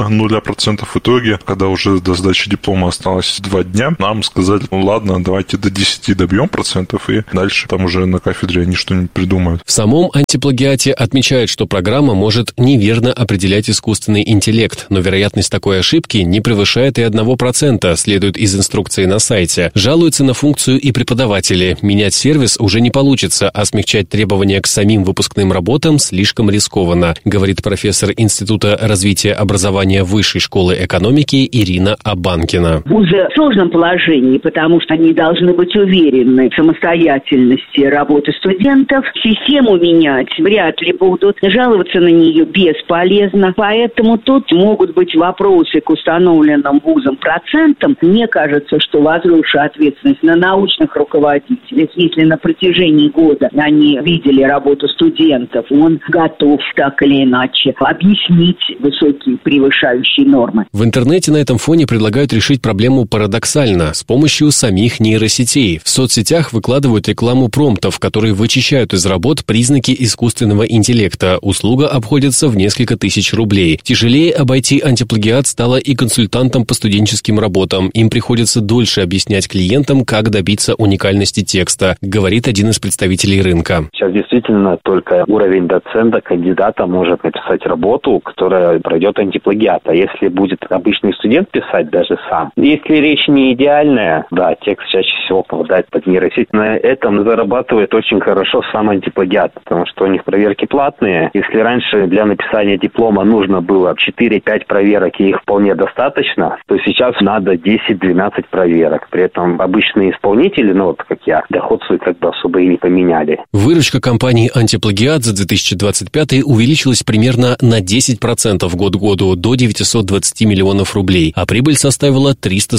0%. В итоге, когда уже до сдачи диплома осталось 2 дня, нам сказали, ладно, давайте до 10 добьем процентов, и дальше там уже на кафедре они что-нибудь придумают. В самом антиплагиате отмечают, что программа может неверно определять искусственный интеллект, но вероятность такой ошибки не превышает и 1%, следует из инструкции на сайте. Жалуются на функцию и преподаватели. Менять сервис уже не получится, а смягчать требования к самим выпускным работам слишком рискованно, говорит профессор Института развития образования Высшей школы экономики Ирина Абанкина. Вузы в сложном положении, потому что они должны быть уверены в самостоятельности работы студентов. Систему менять вряд ли будут. Жаловаться на нее бесполезно. Поэтому тут могут быть вопросы к установленным вузам процентам. Мне кажется, что возросшая ответственность на научных руководителей. Если на протяжении года они видели работу студентов, он готов так или иначе объяснить высокие превышающие нормы. В интернете на этом фоне предлагают решить проблему парадоксально, с помощью самих нейросетей. В соцсетях выкладывают рекламу промптов, которые вычищают из работ признаки искусственного интеллекта. Услуга обходится в несколько тысяч рублей. Тяжелее обойти антиплагиат стало и консультантам по студенческим работам. Им приходится дольше объяснять клиентам, как добиться уникальности текста, говорит один из представителей рынка. Сейчас действительно только уровень доцента, кандидата может написать работу, которая пройдет антиплагиат. А если будет обычный студент писать даже сам, если речь не идеальная, да, текст чаще всего попадает под нейросеть. На этом зарабатывает очень хорошо сам антиплагиат, потому что у них проверки платные. Если раньше для написания диплома нужно было 4-5 проверок, и их вполне достаточно, то сейчас надо 10-12 проверок. При этом обычные исполнители, как я, доход свой особо и не поменяли. Выручка компании «Антиплагиат» за 2025 увеличилась примерно на 10% год к году, до 920 миллионов рублей, а прибыль составила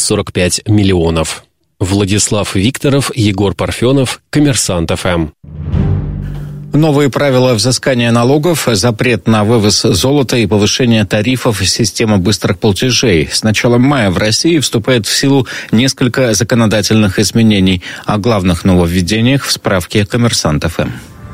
345 миллионов. Владислав Викторов, Егор Парфенов, «Коммерсант ФМ». Новые правила взыскания налогов, запрет на вывоз золота и повышение тарифов системы быстрых платежей. С начала мая в России вступает в силу несколько законодательных изменений. О главных нововведениях в справке «Коммерсант ФМ».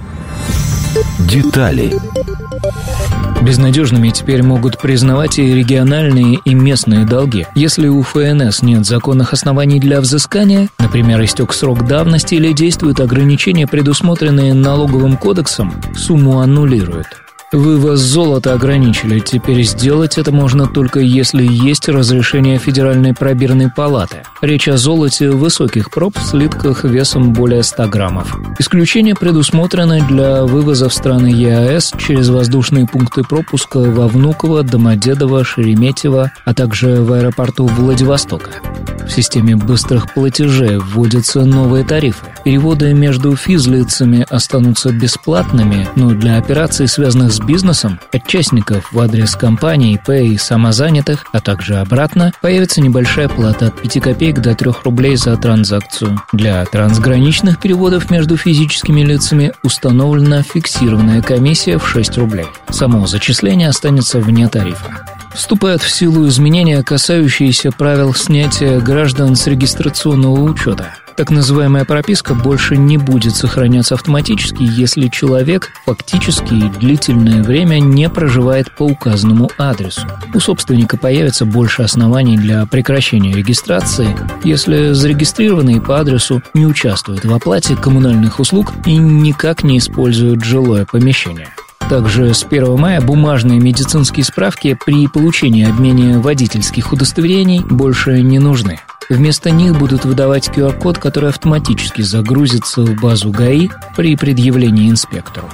Детали. Безнадежными теперь могут признавать и региональные, и местные долги. Если у ФНС нет законных оснований для взыскания, например, истек срок давности или действуют ограничения, предусмотренные налоговым кодексом, сумму аннулируют. Вывоз золота ограничили. Теперь сделать это можно только если есть разрешение Федеральной пробирной палаты. Речь о золоте высоких проб в слитках весом более 100 граммов. Исключение предусмотрено для вывоза в страны ЕАЭС через воздушные пункты пропуска во Внуково, Домодедово, Шереметьево, а также в аэропорту Владивостока. В системе быстрых платежей вводятся новые тарифы. Переводы между физлицами останутся бесплатными, но для операций, связанных с бизнесом, от частников в адрес компаний, ИП и самозанятых, а также обратно, появится небольшая плата от 5 копеек до 3 рублей за транзакцию. Для трансграничных переводов между физическими лицами установлена фиксированная комиссия в 6 рублей. Само зачисление останется вне тарифа. Вступают в силу изменения, касающиеся правил снятия граждан с регистрационного учета. Так называемая прописка больше не будет сохраняться автоматически, если человек фактически и длительное время не проживает по указанному адресу. У собственника появится больше оснований для прекращения регистрации, если зарегистрированный по адресу не участвует в оплате коммунальных услуг и никак не использует жилое помещение. Также с 1 мая бумажные медицинские справки при получении и обмене водительских удостоверений больше не нужны. Вместо них будут выдавать QR-код, который автоматически загрузится в базу ГАИ при предъявлении инспектору.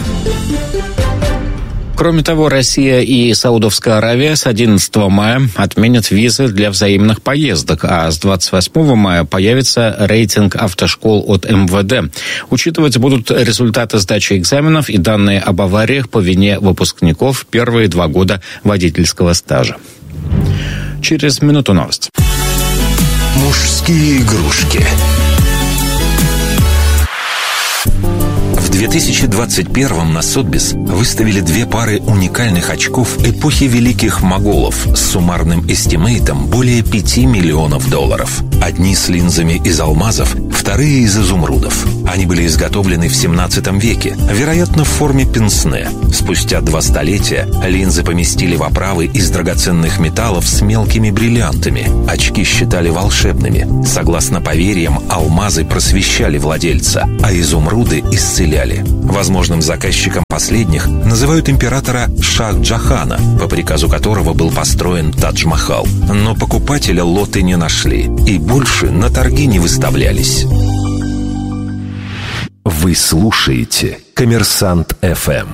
Кроме того, Россия и Саудовская Аравия с 11 мая отменят визы для взаимных поездок, а с 28 мая появится рейтинг автошкол от МВД. Учитывать будут результаты сдачи экзаменов и данные об авариях по вине выпускников первые 2 года водительского стажа. Через минуту новости. Мужские игрушки. В 2021-м на Сотбис выставили 2 пары уникальных очков эпохи великих моголов с суммарным эстимейтом более $5 миллионов. Одни с линзами из алмазов, вторые из изумрудов. Они были изготовлены в 17 веке, вероятно, в форме пенсне. Спустя 2 столетия линзы поместили в оправы из драгоценных металлов с мелкими бриллиантами. Очки считали волшебными. Согласно поверьям, алмазы просвещали владельца, а изумруды исцеляли. Возможным заказчиком последних называют императора Шах-Джахана, по приказу которого был построен Тадж-Махал. Но покупателя лоты не нашли и больше на торги не выставлялись. Вы слушаете «Коммерсант ФМ».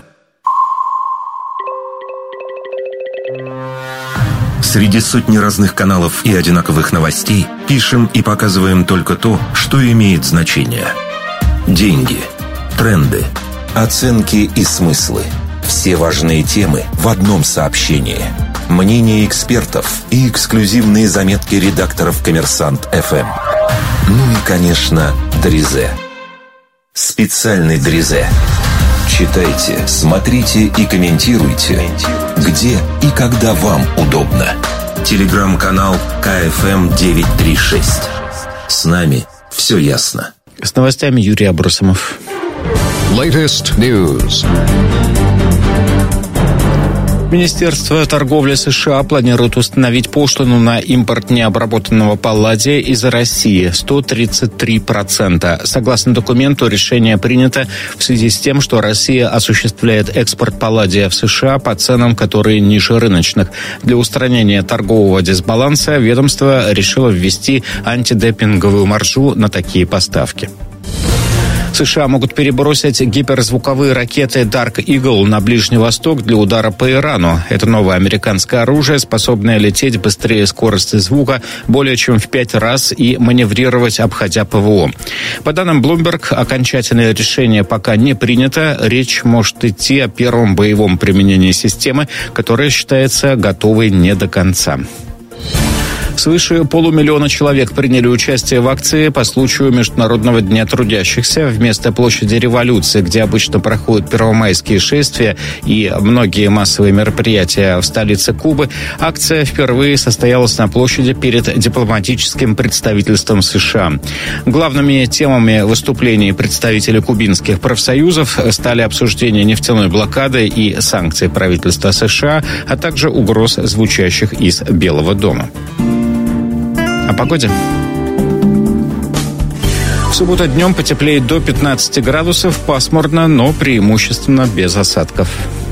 Среди сотни разных каналов и одинаковых новостей пишем и показываем только то, что имеет значение. Деньги, тренды, оценки и смыслы. Все важные темы в одном сообщении. Мнения экспертов и эксклюзивные заметки редакторов «Коммерсант ФМ». Ну и, конечно, Дрезе. Специальный Дрезе. Читайте, смотрите и комментируйте, где и когда вам удобно. Телеграм-канал КФМ 936. С нами все ясно. С новостями Юрий Абросимов. Latest News. Министерство торговли США планирует установить пошлину на импорт необработанного палладия из России 133%. Согласно документу, решение принято в связи с тем, что Россия осуществляет экспорт палладия в США по ценам, которые ниже рыночных. Для устранения торгового дисбаланса ведомство решило ввести антидемпинговую маржу на такие поставки. США могут перебросить гиперзвуковые ракеты Dark Eagle на Ближний Восток для удара по Ирану. Это новое американское оружие, способное лететь быстрее скорости звука более чем в 5 раз и маневрировать, обходя ПВО. По данным Bloomberg, окончательное решение пока не принято. Речь может идти о первом боевом применении системы, которая считается готовой не до конца. Свыше 500 000 человек приняли участие в акции по случаю Международного дня трудящихся вместо площади Революции, где обычно проходят первомайские шествия и многие массовые мероприятия в столице Кубы. Акция впервые состоялась на площади перед дипломатическим представительством США. Главными темами выступлений представителей кубинских профсоюзов стали обсуждение нефтяной блокады и санкций правительства США, а также угроз, звучащих из Белого дома. О погоде. В субботу днем потеплеет до 15 градусов, пасмурно, но преимущественно без осадков.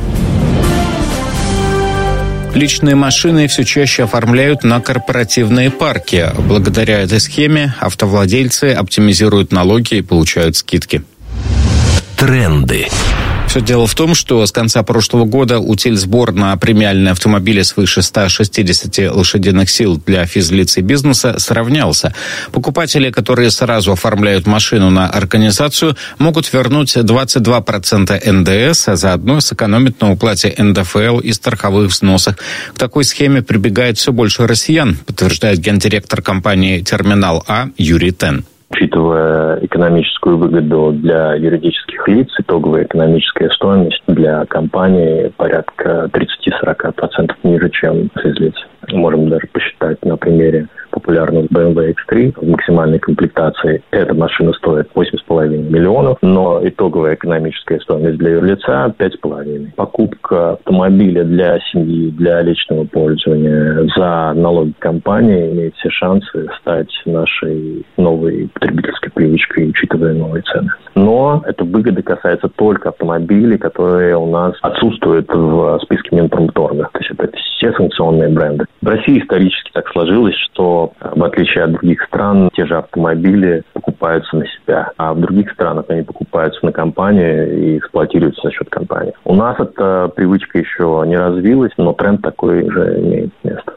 Личные машины все чаще оформляют на корпоративные парки. Благодаря этой схеме автовладельцы оптимизируют налоги и получают скидки. Тренды. Все дело в том, что с конца прошлого года утильсбор на премиальные автомобили свыше 160 лошадиных сил для физлиц и бизнеса сравнялся. Покупатели, которые сразу оформляют машину на организацию, могут вернуть 22% НДС, а заодно сэкономить на уплате НДФЛ и страховых взносах. К такой схеме прибегает все больше россиян, подтверждает гендиректор компании «Терминал А» Юрий Тен. Учитывая экономическую выгоду для юридических лиц, итоговая экономическая стоимость для компании порядка 30-40% ниже, чем физлиц. Можем даже посчитать на примере популярного BMW X3 в максимальной комплектации. Эта машина стоит 8,5 миллионов, но итоговая экономическая стоимость для юрлица 5,5. Покупка автомобиля для семьи, для личного пользования за налоги компании имеет все шансы стать нашей новой потребительской привычкой, учитывая новые цены. Но эта выгода касается только автомобилей, которые у нас отсутствуют в списке Минпромторга. То есть это все санкционные бренды. В России исторически так сложилось, что в отличие от других стран, те же автомобили покупаются на себя, а в других странах они покупаются на компанию и эксплуатируются за счет компании. У нас эта привычка еще не развилась, но тренд такой уже имеет место.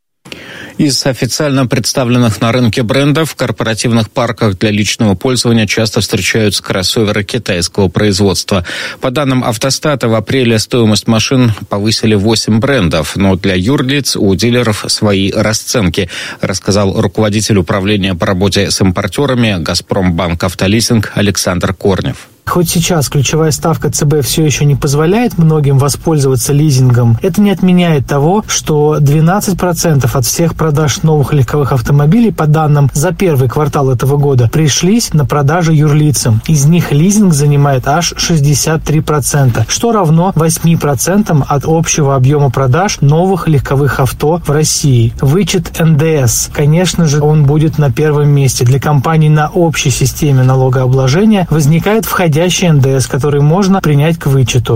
Из официально представленных на рынке брендов в корпоративных парках для личного пользования часто встречаются кроссоверы китайского производства. По данным Автостата, в апреле стоимость машин повысили 8 брендов, но для юрлиц у дилеров свои расценки, рассказал руководитель управления по работе с импортерами «Газпромбанк Автолизинг» Александр Корнев. Хоть сейчас ключевая ставка ЦБ все еще не позволяет многим воспользоваться лизингом, это не отменяет того, что 12% от всех продаж новых легковых автомобилей, по данным за первый квартал этого года, пришлись на продажи юрлицам. Из них лизинг занимает аж 63%, что равно 8% от общего объема продаж новых легковых авто в России. Вычет НДС, конечно же, он будет на первом месте. Для компаний на общей системе налогообложения возникает входящий НДС, который можно принять к вычету.